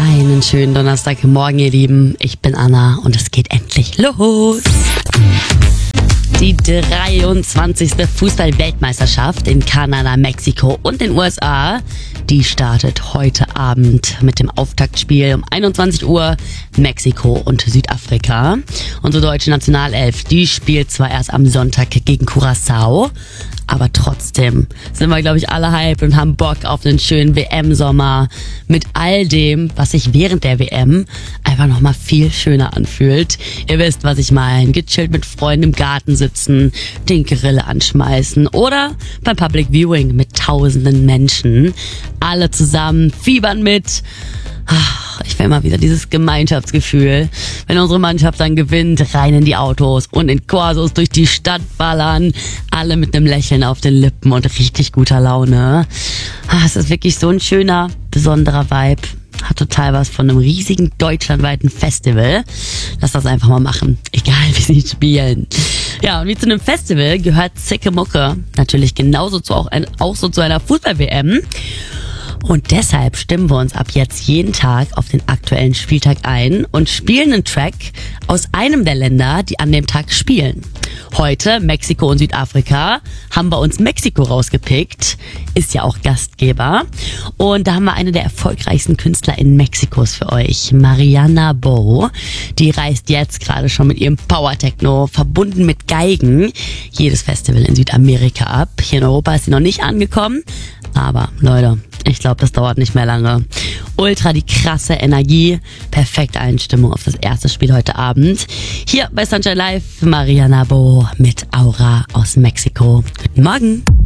Einen schönen Donnerstagmorgen, ihr Lieben. Ich bin Anna und es geht endlich los. Die 23. Fußball-Weltmeisterschaft in Kanada, Mexiko und den USA, die startet heute Abend mit dem Auftaktspiel um 21 Uhr Mexiko und Südafrika. Unsere deutsche Nationalelf, die spielt zwar erst am Sonntag gegen Curaçao, aber trotzdem sind wir, glaube ich, alle hyped und haben Bock auf einen schönen WM-Sommer mit all dem, was sich während der WM einfach nochmal viel schöner anfühlt. Ihr wisst, was ich meine. Gechillt mit Freunden im Garten sitzen, den Grill anschmeißen oder beim Public Viewing mit tausenden Menschen. Alle zusammen fiebern mit. Ich will immer wieder dieses Gemeinschaftsgefühl, wenn unsere Mannschaft dann gewinnt, rein in die Autos und in Corsos durch die Stadt ballern, alle mit einem Lächeln auf den Lippen und richtig guter Laune. Es ist wirklich so ein schöner, besonderer Vibe. Hat total was von einem riesigen deutschlandweiten Festival. Lass das einfach mal machen, egal wie sie spielen. Ja, und wie zu einem Festival gehört zicke Mucke natürlich genauso auch so zu einer Fußball-WM. Und deshalb stimmen wir uns ab jetzt jeden Tag auf den aktuellen Spieltag ein und spielen einen Track aus einem der Länder, die an dem Tag spielen. Heute, Mexiko und Südafrika, haben wir uns Mexiko rausgepickt, ist ja auch Gastgeber. Und da haben wir eine der erfolgreichsten KünstlerInnen Mexikos für euch, Mariana Bo. Die reist jetzt gerade schon mit ihrem Power-Techno, verbunden mit Geigen, jedes Festival in Südamerika ab. Hier in Europa ist sie noch nicht angekommen, aber Leute, ich glaube, das dauert nicht mehr lange. Ultra die krasse Energie, perfekte Einstimmung auf das erste Spiel heute Abend. Hier bei Sunshine Live, Mariana Bo mit Aura aus Mexiko. Guten Morgen.